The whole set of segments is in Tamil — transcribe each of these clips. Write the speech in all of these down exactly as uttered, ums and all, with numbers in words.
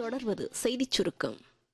தொடர்வது செய்திச் சுருக்கம்.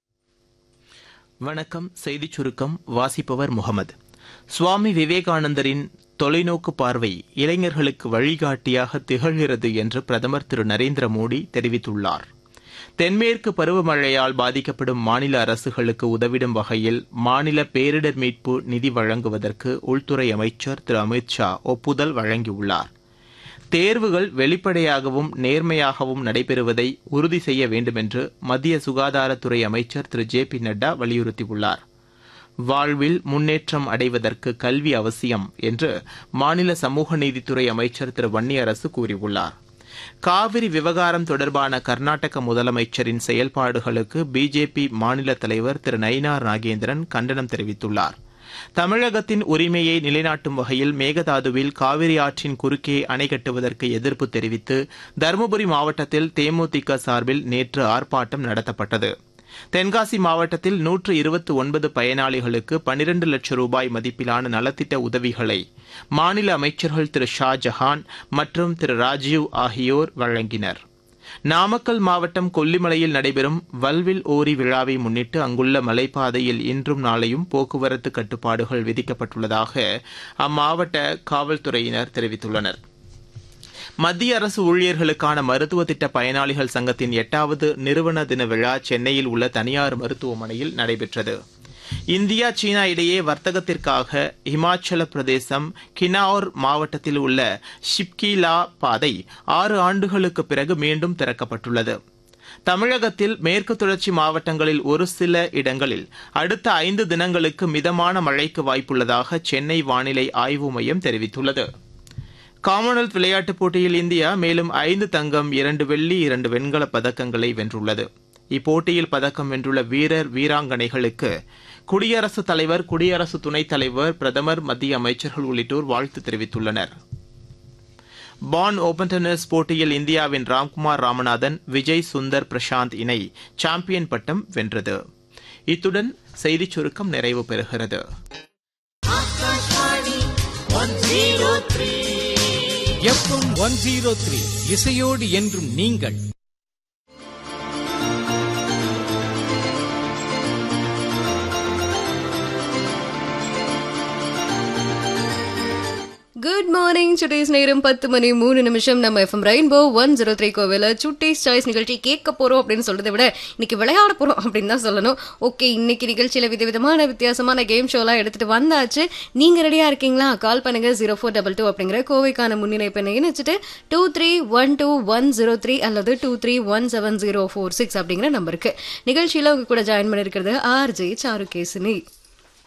வணக்கம். செய்திச் சுருக்கம் வாசிப்பவர் முகமது. சுவாமி விவேகானந்தரின் தொலைநோக்கு பார்வை இளைஞர்களுக்கு வழிகாட்டியாக திகழ்கிறது என்று பிரதமர் திரு நரேந்திர மோடி தெரிவித்துள்ளார். தென்மேற்கு பருவமழையால் பாதிக்கப்படும் மாநில அரசுகளுக்கு உதவிடும் வகையில் மாநில பேரிடர் மீட்பு நிதி வழங்குவதற்கு உள்துறை அமைச்சர் திரு அமித் ஷா ஒப்புதல் வழங்கியுள்ளார். தேர்வுகள் வெளிப்படையாகவும் நேர்மையாகவும் நடைபெறுவதை உறுதி செய்ய வேண்டுமென்று மத்திய சுகாதாரத்துறை அமைச்சர் திரு ஜே பி நட்டா வலியுறுத்தியுள்ளார். வாழ்வில் முன்னேற்றம் அடைவதற்கு கல்வி அவசியம் என்று மாநில சமூக நீதித்துறை அமைச்சர் திரு வன்னியரசு கூறியுள்ளார். காவிரி விவகாரம் தொடர்பான கர்நாடக முதலமைச்சரின் செயல்பாடுகளுக்கு பிஜேபி மாநில தலைவர் திரு நயினார் நாகேந்திரன் கண்டனம் தெரிவித்துள்ளார். தமிழகத்தின் உரிமையை நிலைநாட்டும் வகையில் மேகதாதுவில் காவிரி ஆற்றின் குறுக்கே அணை கட்டுவதற்கு எதிர்ப்பு தெரிவித்து தருமபுரி மாவட்டத்தில் தேமுதிக சார்பில் நேற்று ஆர்ப்பாட்டம் நடத்தப்பட்டது. தென்காசி மாவட்டத்தில் நூற்று இருபத்தி ஒன்பது பயனாளிகளுக்கு பனிரண்டு லட்சம் ரூபாய் மதிப்பிலான நலத்திட்ட உதவிகளை மாநில அமைச்சர்கள் திரு ஷாஜஹான் மற்றும் திரு ராஜீவ் ஆகியோர் வழங்கினர். நாமக்கல் மாவட்டம் கொல்லிமலையில் நடைபெறும் வல்வில் ஓரி விழாவை முன்னிட்டு அங்குள்ள மலைப்பாதையில் இன்றும் நாளையும் போக்குவரத்து கட்டுப்பாடுகள் விதிக்கப்பட்டுள்ளதாக அம்மாவட்ட காவல்துறையினர் தெரிவித்துள்ளனர். மத்திய அரசு ஊழியர்களுக்கான மருத்துவ திட்ட பயனாளிகள் சங்கத்தின் எட்டாவது நிறுவன தின விழா சென்னையில் உள்ள தனியார் மருத்துவமனையில் நடைபெற்றது. இந்தியா சீனா இடையே வர்த்தகத்திற்காக இமாச்சல பிரதேசம் கின்னௌர் மாவட்டத்தில் உள்ள ஷிப்கிலா பாதை ஆறு ஆண்டுகளுக்கு பிறகு மீண்டும் திறக்கப்பட்டுள்ளது. தமிழகத்தில் மேற்கு தொடர்ச்சி மாவட்டங்களில் ஒரு சில இடங்களில் அடுத்த ஐந்து தினங்களுக்கு மிதமான மழைக்கு வாய்ப்புள்ளதாக சென்னை வானிலை ஆய்வு மையம் தெரிவித்துள்ளது. காமன்வெல்த் விளையாட்டுப் போட்டியில் இந்தியா மேலும் ஐந்து தங்கம், இரண்டு வெள்ளி, இரண்டு வெண்கலப் பதக்கங்களை வென்றுள்ளது. இப்போட்டியில் பதக்கம் வென்றுள்ள வீரர் வீராங்கனைகளுக்கு குடியரசுத் தலைவர், குடியரசு துணைத் தலைவர், பிரதமர், மத்திய அமைச்சர்கள் உள்ளிட்டோர் வாழ்த்து தெரிவித்துள்ளனர். பான் ஓபன் டென்னிஸ் போட்டியில் இந்தியாவின் ராம்குமார் ராமநாதன், விஜய் சுந்தர் பிரசாந்த் இணை சாம்பியன் பட்டம் வென்றது. இத்துடன் செய்திச் சுருக்கம் நிறைவு பெறுகிறது. எஃப்எம் ஒன் ஜீரோ த்ரீ இசையோடு என்றும் நீங்கள். Good morning. சுட்டீஸ் நேரம் பத்து மணி மூணு நிமிஷம். நம்ம FM rainbow one zero three கோவில சுட்டீஸ் சாய்ஸ் நிகழ்ச்சி கேட்க போறோம் அப்படின்னு சொல்றதை விட இன்னைக்கு விளையாட போறோம் அப்படின்னு தான் சொல்லணும். ஓகே, இன்னைக்கு நிகழ்ச்சியில விதவிதமான வித்தியாசமான கேம் ஷோலாம் எடுத்துட்டு வந்தாச்சு. நீங்க ரெடியா இருக்கீங்களா? கால் பண்ணுங்க ஜீரோ ஃபோர் டபுள் டூ அப்படிங்கிற கோவைக்கான முன்னிணைப்பு இணைச்சிட்டு two three one two one zero three அல்லது two three one seven zero four six அப்படிங்கிற நம்பருக்கு. நிகழ்ச்சியில உங்க கூட ஜாயின் பண்ணிருக்கிறது ஆர் ஜே சாருகேசினி.